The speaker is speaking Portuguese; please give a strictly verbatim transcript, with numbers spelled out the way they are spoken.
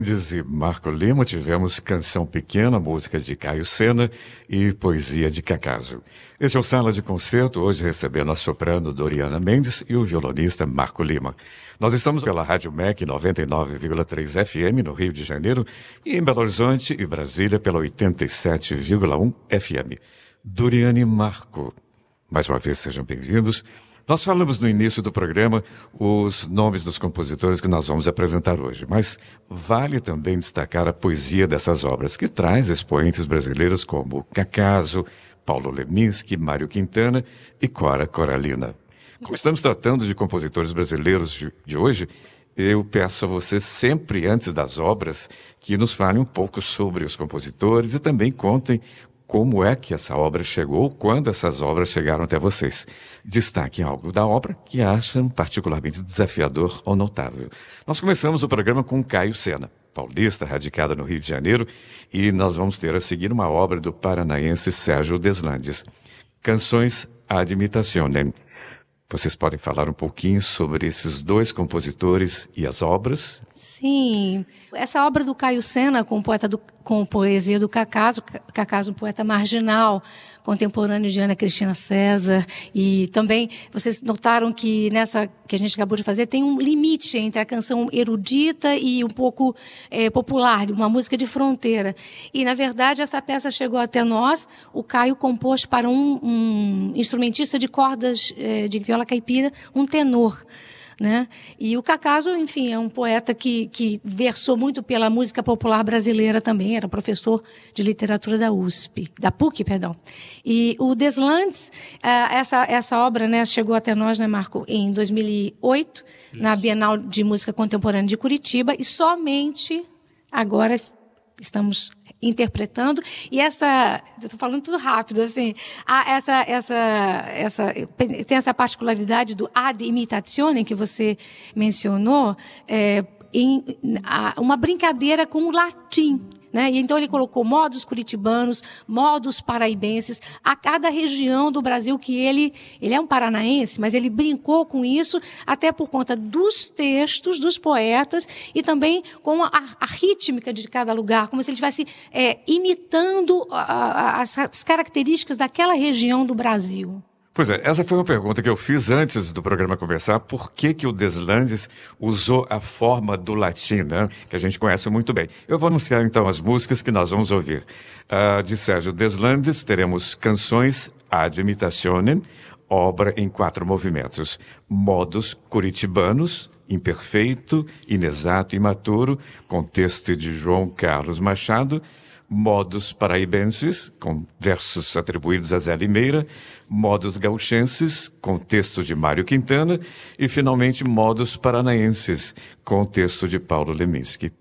Mendes e Marco Lima, tivemos Canção Pequena, música de Caio Sena e Poesia de Cacaso. Este é o Sala de Concerto, hoje recebendo a soprano Doriana Mendes e o violonista Marco Lima. Nós estamos pela Rádio M E C noventa e nove vírgula três F M no Rio de Janeiro e em Belo Horizonte e Brasília pela oitenta e sete vírgula um F M. Doriana e Marco, mais uma vez sejam bem-vindos. Nós falamos no início do programa os nomes dos compositores que nós vamos apresentar hoje, mas vale também destacar a poesia dessas obras, que traz expoentes brasileiros como Cacaso, Paulo Leminski, Mário Quintana e Cora Coralina. Como estamos tratando de compositores brasileiros de, de hoje, eu peço a você sempre, antes das obras, que nos fale um pouco sobre os compositores e também contem como é que essa obra chegou, quando essas obras chegaram até vocês. Destaquem algo da obra que acham particularmente desafiador ou notável. Nós começamos o programa com Caio Sena, paulista, radicada no Rio de Janeiro, e nós vamos ter a seguir uma obra do paranaense Sérgio Deslandes, Canções ad imitationem. Vocês podem falar um pouquinho sobre esses dois compositores e as obras? Sim, essa obra do Caio Sena com, poeta do, com poesia do Cacaso, Cacaso um poeta marginal, contemporâneo de Ana Cristina César, e também vocês notaram que nessa que a gente acabou de fazer tem um limite entre a canção erudita e um pouco é, popular, uma música de fronteira. E na verdade essa peça chegou até nós, o Caio compôs para um, um instrumentista de cordas é, de viola caipira, um tenor. Né? E o Cacaso, enfim, é um poeta que, que versou muito pela música popular brasileira também, era professor de literatura da U S P, da P U C, perdão. E o Deslandes, essa, essa obra, né, chegou até nós, né, Marco, em dois mil e oito, Isso. na Bienal de Música Contemporânea de Curitiba, e somente agora estamos interpretando, e essa, eu estou falando tudo rápido, assim, a, essa, essa, essa, tem essa particularidade do ad imitationem que você mencionou, é, em, a, uma brincadeira com o latim, né? E então ele colocou modos curitibanos, modos paraibenses, a cada região do Brasil que ele, ele é um paranaense, mas ele brincou com isso até por conta dos textos dos poetas e também com a, a rítmica de cada lugar, como se ele estivesse é, imitando a, a, as, as características daquela região do Brasil. Pois é, essa foi uma pergunta que eu fiz antes do programa começar. Por que que o Deslandes usou a forma do latim, né? Que a gente conhece muito bem. Eu vou anunciar então as músicas que nós vamos ouvir. Uh, de Sérgio Deslandes, teremos Canções ad imitationem, obra em quatro movimentos. Modos curitibanos, imperfeito, inexato, imaturo, com texto de João Carlos Machado. Modos paraibenses, com versos atribuídos a Zé Limeira, modos gauchenses, com texto de Mário Quintana, e, finalmente, modos paranaenses, com texto de Paulo Leminski.